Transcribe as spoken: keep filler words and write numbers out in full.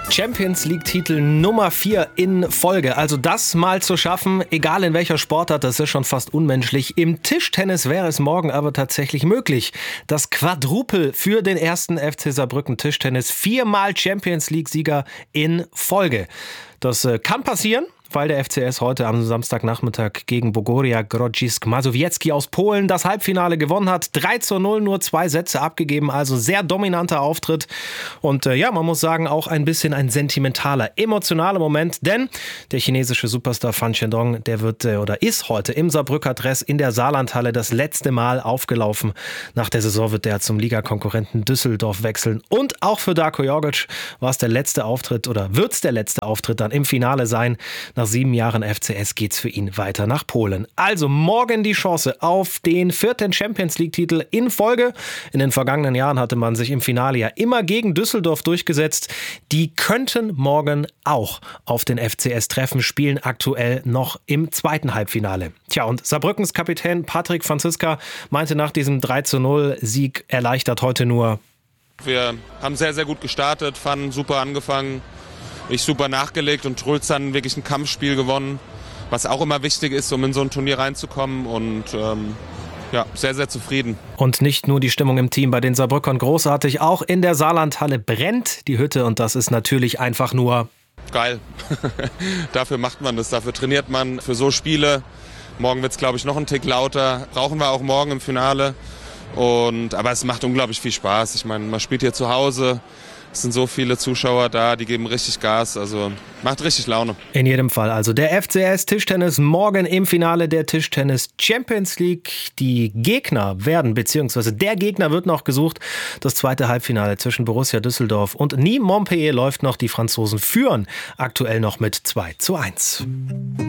Champions League-Titel Nummer vier in Folge. Also das mal zu schaffen, egal in welcher Sportart, das ist schon fast unmenschlich. Im Tischtennis wäre es morgen aber tatsächlich möglich. Das Quadrupel für den ersten F C Saarbrücken Tischtennis. Viermal Champions League-Sieger in Folge. Das kann passieren, weil der F C S heute am Samstagnachmittag gegen Bogoria Grodzisk Mazowiecki aus Polen das Halbfinale gewonnen hat. drei zu null, nur zwei Sätze abgegeben, also sehr dominanter Auftritt. Und äh, ja, man muss sagen, auch ein bisschen ein sentimentaler, emotionaler Moment, denn der chinesische Superstar Fan Xiaodong, der wird äh, oder ist heute im Saarbrücker Dress in der Saarlandhalle das letzte Mal aufgelaufen. Nach der Saison wird er zum Ligakonkurrenten Düsseldorf wechseln. Und auch für Darko Jorgic war es der letzte Auftritt oder wird es der letzte Auftritt dann im Finale sein. Nach sieben Jahren F C S geht's für ihn weiter nach Polen. Also morgen die Chance auf den vierten Champions-League-Titel in Folge. In den vergangenen Jahren hatte man sich im Finale ja immer gegen Düsseldorf durchgesetzt. Die könnten morgen auch auf den F C S treffen, spielen aktuell noch im zweiten Halbfinale. Tja, und Saarbrückens Kapitän Patrick Franziska meinte nach diesem drei zu null Sieg erleichtert heute nur: Wir haben sehr, sehr gut gestartet, fanden super angefangen. Ich super nachgelegt und Trulz dann wirklich ein Kampfspiel gewonnen, was auch immer wichtig ist, um in so ein Turnier reinzukommen und ähm, ja, sehr, sehr zufrieden. Und nicht nur die Stimmung im Team bei den Saarbrückern großartig, auch in der Saarlandhalle brennt die Hütte und das ist natürlich einfach nur geil. Dafür macht man das, dafür trainiert man für so Spiele. Morgen wird es, glaube ich, noch einen Tick lauter, brauchen wir auch morgen im Finale. Und, aber es macht unglaublich viel Spaß. Ich meine, man spielt hier zu Hause. Es sind so viele Zuschauer da, die geben richtig Gas, also macht richtig Laune. In jedem Fall also der F C S Tischtennis morgen im Finale der Tischtennis Champions League. Die Gegner werden, beziehungsweise der Gegner wird noch gesucht. Das zweite Halbfinale zwischen Borussia Düsseldorf und Nîmes Montpellier läuft noch. Die Franzosen führen aktuell noch mit zwei zu eins.